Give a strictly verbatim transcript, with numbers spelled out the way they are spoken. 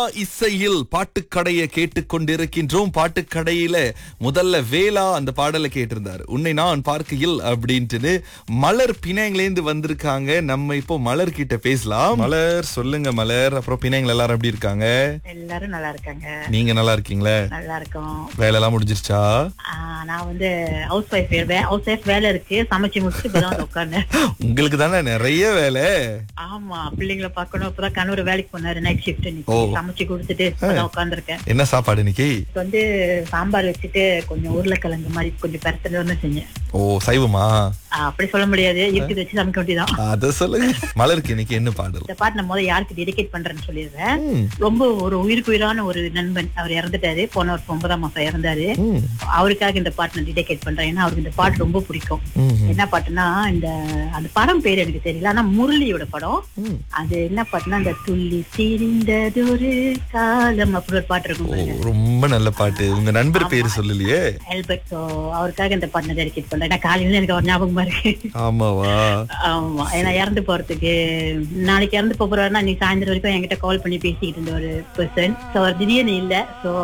இசையில் பாட்டுக்கடையை கேட்டுக்கொண்டிருக்கின்றோம். பாட்டுக்கடையில முதல்ல வேளா அந்த பாடலை கேட்டிருந்தாரு, உன்னை நான் பார்க்கையில் அப்படின்ட்டு. மலர் பிணையங்களேந்து வந்திருக்காங்க. நம்ம இப்போ மலர் கிட்ட பேசலாம். மலர் சொல்லுங்க மலர், அப்புறம் பிணையங்கள் எல்லாரும் எப்படி இருக்காங்க? எல்லாரும் நல்லா இருக்காங்க. நீங்க நல்லா இருக்கீங்களா? நல்லா இருக்கோம். வேலை எல்லாம் முடிஞ்சிருச்சா? ஆஹ் நான் வந்து ஹவுஸ் ஒய்ஃப் ஹவுஸ் ஒய்ஃப் வேலை இருக்கு, சமைச்சு முடிச்சுட்டு இப்பதான் உட்கார்ந்தேன். உங்களுக்கு தானே நிறைய வேலை. ஆமா, பிள்ளைங்களை பார்க்கணும். இப்பதான் கணவர் வேலைக்கு போனாரு, நைட் ஷிஃப்ட். ஓ. சமைச்சு கொடுத்துட்டு இப்பதான் உட்கார்ந்துருக்கேன். என்ன சாப்பாடு இன்னைக்கு? இப்ப வந்து சாம்பார் வச்சுட்டு கொஞ்சம் உருளைக்கிழங்கு மாதிரி கொஞ்சம் பெருத்தன்னு செஞ்சேன். ஓ, சைவமா? ஆஹ் அப்படி சொல்ல முடியாது, இருக்குது வச்சு சமைக்க வேண்டியதான். அத சொல்லுங்க. மலருக்கு இன்னைக்கு என்ன பாடல்? இந்த பாட்டு நான் முதல்ல யாருக்கு டெடிகேட் பண்றேன்னு சொல்லிடுறேன். ம். ரொம்ப ஒரு உயிருக்கு உயிரான ஒரு நண்பன், அவர் இறந்துட்டாரு. போன வருஷம் ஒன்பதாம் மாசம் இறந்தாரு. ம். அவருக்காக இந்த பாட்டு நான் டெடிகேட் பண்றேன். ஏன்னா அவருக்கு இந்த பாட்டு ரொம்ப பிடிக்கும். ம். என்ன பாட்டுன்னா, இந்த அந்த படம் பேர் எனக்கு தெரியல, ஆனா முரளியோட படம். ம். அது என்ன பாட்டுன்னா, இந்த துள்ளி திரிந்ததொரு காலம் அப்படி ஒரு பாட்டு ஓ, இருக்கும் பாருங்க. ரொம்ப நல்ல பாட்டு. உங்க நண்பர் பேரு சொல்லலையே? ஆல்பர்ட். So, அவருக்காக இந்த பாட்டு நான் டெடிகேட் பண்றேன். ஏன்னா காலையில எனக்கு அவர் ஞாபகமா இருக்கு. ஆமாவா? ஆமா, ஏன்னா இறந்து போறதுக்கு நாளைக்கு இறந்து போறாருன்னா, நீ சாயந்தரம் வரைக்கும் என்கிட்ட கால் பண்ணி பேசிக்கிட்டு இருந்த ஒரு பெர்சன். சோ அவர் திடீர்னு இல்ல. சோ